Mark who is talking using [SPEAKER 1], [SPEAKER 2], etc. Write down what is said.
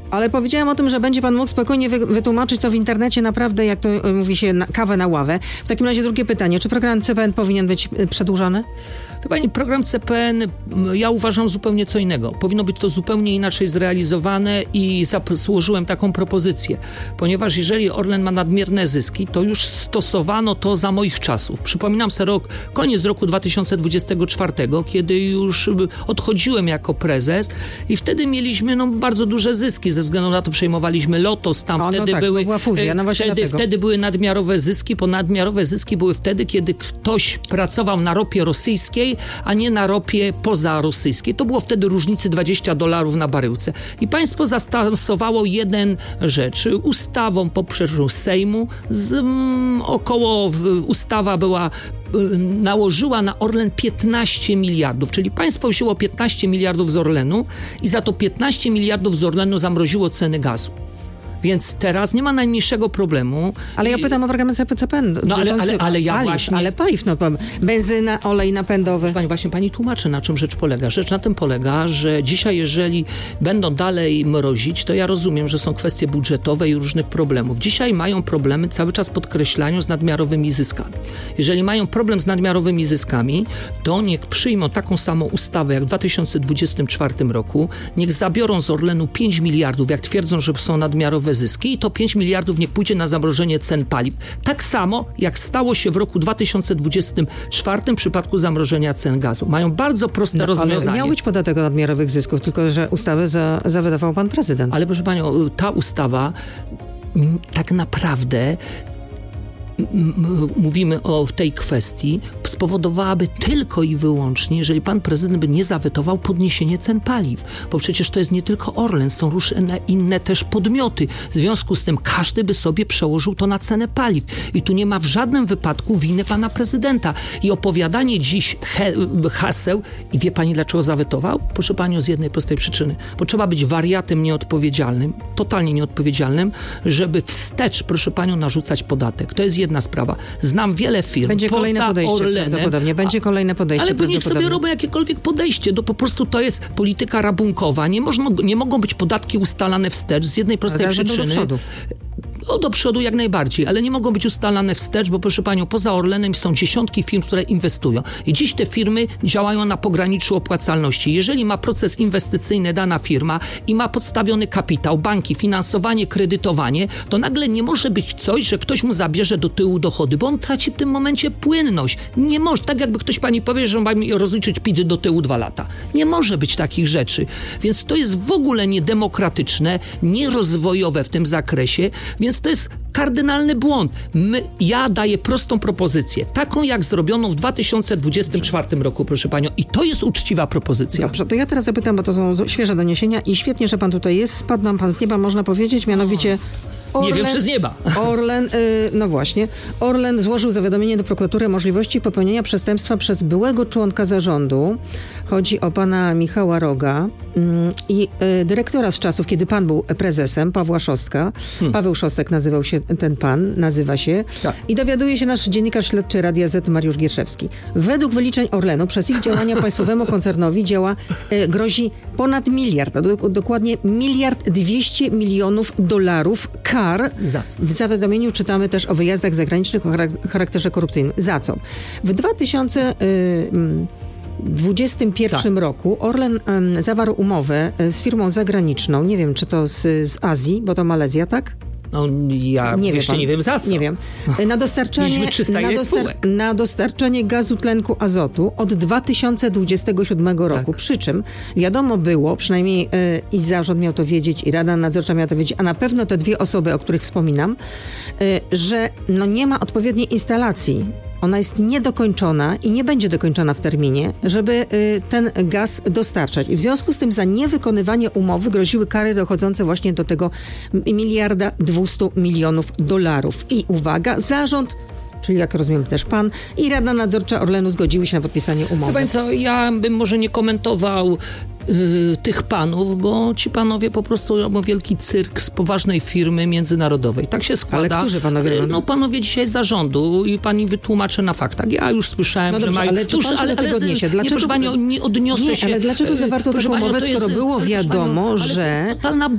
[SPEAKER 1] Ale powiedziałam o tym, że będzie pan mógł spokojnie wytłumaczyć to w internecie naprawdę, jak to mówi się, kawę na ławę. W takim razie drugie pytanie. Czy program CPN powinien być przedłużony?
[SPEAKER 2] Wie pani, program CPN, ja uważam zupełnie co innego. Powinno być to zupełnie inaczej zrealizowane i złożyłem taką propozycję. Ponieważ jeżeli Orlen ma nadmierne zyski, to już stosowano to za moich czasów. Przypominam sobie koniec roku 2024, kiedy już odchodziłem jako prezes i wtedy mieliśmy bardzo duże zyski. Ze względu na to przejmowaliśmy Lotos,
[SPEAKER 1] była fuzja,
[SPEAKER 2] wtedy były nadmiarowe zyski, bo nadmiarowe zyski były wtedy, kiedy ktoś pracował na ropie rosyjskiej, a nie na ropie pozarosyjskiej. To było wtedy różnicy $20 na baryłce. I państwo zastosowało jeden rzecz. Ustawą poprzez Sejmu ustawa nałożyła na Orlen 15 miliardów, czyli państwo wzięło 15 miliardów z Orlenu i za to 15 miliardów z Orlenu zamroziło ceny gazu. Więc teraz nie ma najmniejszego problemu.
[SPEAKER 1] Ale ja pytam o program CPN. Ale paliw, benzyna, olej napędowy.
[SPEAKER 2] Pani tłumaczy, na czym rzecz polega. Rzecz na tym polega, że dzisiaj, jeżeli będą dalej mrozić, to ja rozumiem, że są kwestie budżetowe i różnych problemów. Dzisiaj mają problemy, cały czas podkreślają, z nadmiarowymi zyskami. Jeżeli mają problem z nadmiarowymi zyskami, to niech przyjmą taką samą ustawę jak w 2024 roku. Niech zabiorą z Orlenu 5 miliardów, jak twierdzą, że są nadmiarowe zyski, i to 5 miliardów niech pójdzie na zamrożenie cen paliw. Tak samo, jak stało się w roku 2024 w przypadku zamrożenia cen gazu. Mają bardzo proste rozwiązanie.
[SPEAKER 1] Ale miał być podatek od nadmiarowych zysków, tylko że ustawę zawetował pan prezydent.
[SPEAKER 2] Ale proszę panią, ta ustawa tak naprawdę mówimy o tej kwestii, spowodowałaby tylko i wyłącznie, jeżeli pan prezydent by nie zawetował podniesienie cen paliw. Bo przecież to jest nie tylko Orlen, są różne inne też podmioty. W związku z tym każdy by sobie przełożył to na cenę paliw. I tu nie ma w żadnym wypadku winy pana prezydenta. I opowiadanie dziś haseł, i wie pani dlaczego zawetował? Proszę panią, z jednej prostej przyczyny. Bo trzeba być wariatem nieodpowiedzialnym, totalnie nieodpowiedzialnym, żeby wstecz, proszę panią, narzucać podatek. To jest jedna sprawa. Znam wiele firm.
[SPEAKER 1] Będzie kolejne podejście
[SPEAKER 2] Orlenem,
[SPEAKER 1] prawdopodobnie. Będzie kolejne podejście.
[SPEAKER 2] Ale niech sobie robią jakiekolwiek podejście. To po prostu to jest polityka rabunkowa. Nie mogą być podatki ustalane wstecz z jednej prostej przyczyny.
[SPEAKER 1] Do przodu.
[SPEAKER 2] Do przodu jak najbardziej, ale nie mogą być ustalane wstecz, bo proszę panią, poza Orlenem są dziesiątki firm, które inwestują. I dziś te firmy działają na pograniczu opłacalności. Jeżeli ma proces inwestycyjny dana firma i ma podstawiony kapitał, banki, finansowanie, kredytowanie, to nagle nie może być coś, że ktoś mu zabierze do tyłu dochody, bo on traci w tym momencie płynność. Nie może, tak jakby ktoś pani powie, że ma mi rozliczyć PIT do tyłu 2 lata. Nie może być takich rzeczy. Więc to jest w ogóle niedemokratyczne, nierozwojowe w tym zakresie, więc to jest kardynalny błąd. Ja daję prostą propozycję, taką jak zrobioną w 2024 roku, proszę panią, i to jest uczciwa propozycja.
[SPEAKER 1] Dobrze, to ja teraz zapytam, bo to są świeże doniesienia i świetnie, że pan tutaj jest. Spadł nam pan z nieba, można powiedzieć, mianowicie
[SPEAKER 2] Orlen, nie wiem, czy z nieba.
[SPEAKER 1] Orlen złożył zawiadomienie do prokuratury o możliwości popełnienia przestępstwa przez byłego członka zarządu. Chodzi o pana Michała Roga i dyrektora z czasów, kiedy pan był prezesem, Pawła Szostka. Paweł Szostek nazywał się ten pan, nazywa się. Tak. I dowiaduje się nasz dziennikarz śledczy Radia Z Mariusz Gierszewski. Według wyliczeń Orlenu przez ich działania państwowemu koncernowi grozi ponad miliard, a dokładnie $1,200 milionów kar.
[SPEAKER 2] Za co?
[SPEAKER 1] W zawiadomieniu czytamy też o wyjazdach zagranicznych o charakterze korupcyjnym. Za co? W 2021 roku Orlen zawarł umowę z firmą zagraniczną, nie wiem, czy to z Azji, bo to Malezja, tak?
[SPEAKER 2] No, ja nie wiem za co.
[SPEAKER 1] Nie wiem. Na dostarczanie gazu tlenku azotu od 2027 roku. Tak. Przy czym wiadomo było, przynajmniej i zarząd miał to wiedzieć, i Rada Nadzorcza miała to wiedzieć, a na pewno te dwie osoby, o których wspominam, że nie ma odpowiedniej instalacji. Ona jest niedokończona i nie będzie dokończona w terminie, żeby ten gaz dostarczać. I w związku z tym za niewykonywanie umowy groziły kary dochodzące właśnie do tego $1,200 milionów. I uwaga, zarząd, czyli jak rozumiem też pan, i Rada Nadzorcza Orlenu zgodziły się na podpisanie umowy.
[SPEAKER 2] Wie pan co, ja bym może nie komentował tych panów, bo ci panowie po prostu robią wielki cyrk z poważnej firmy międzynarodowej. Tak się składa.
[SPEAKER 1] Ale którzy panowie?
[SPEAKER 2] Panowie dzisiaj z zarządu i pani wytłumaczy na faktach. Ja już słyszałem, że mają...
[SPEAKER 1] Ale czy pan się do tego odniesie? Dlaczego,
[SPEAKER 2] nie odniosę się...
[SPEAKER 1] Ale dlaczego zawarto taką umowę, skoro było wiadomo, że...